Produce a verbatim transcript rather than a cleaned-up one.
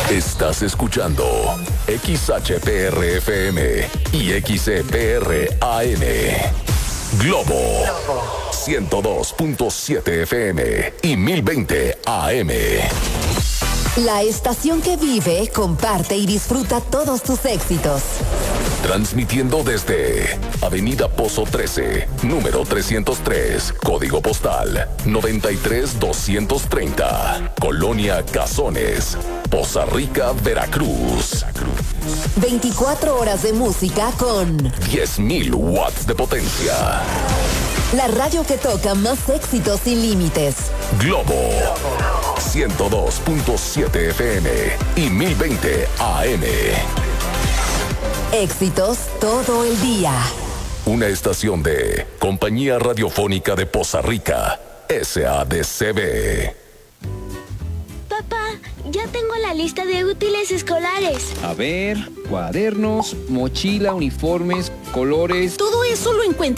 Estás escuchando X H P R F M y X E P R A M. Globo ciento dos punto siete F M y mil veinte A M. La estación que vive, comparte y disfruta todos tus éxitos. Transmitiendo desde Avenida Pozo trece, número trescientos tres, código postal noventa y tres doscientos treinta, Colonia Cazones, Poza Rica, Veracruz. veinticuatro horas de música con diez mil watts de potencia. La radio que toca más éxitos sin límites. Globo ciento dos punto siete F M y mil veinte A M. Éxitos todo el día. Una estación de Compañía Radiofónica de Poza Rica, S A D C B. Papá, ya tengo la lista de útiles escolares. A ver, cuadernos, mochila, uniformes, colores. Todo eso lo encuentro